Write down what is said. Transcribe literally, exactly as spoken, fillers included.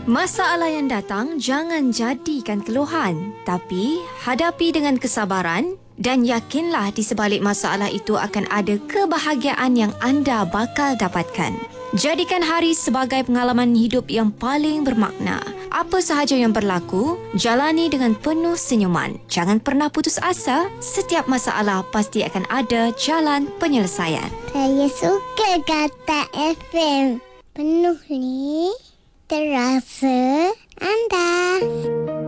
Masalah yang datang jangan jadikan keluhan, tapi hadapi dengan kesabaran dan yakinlah di sebalik masalah itu akan ada kebahagiaan yang anda bakal dapatkan. Jadikan hari sebagai pengalaman hidup yang paling bermakna. Apa sahaja yang berlaku, jalani dengan penuh senyuman. Jangan pernah putus asa, setiap masalah pasti akan ada jalan penyelesaian. Saya suka kata F M. Penuh ni terasa anda.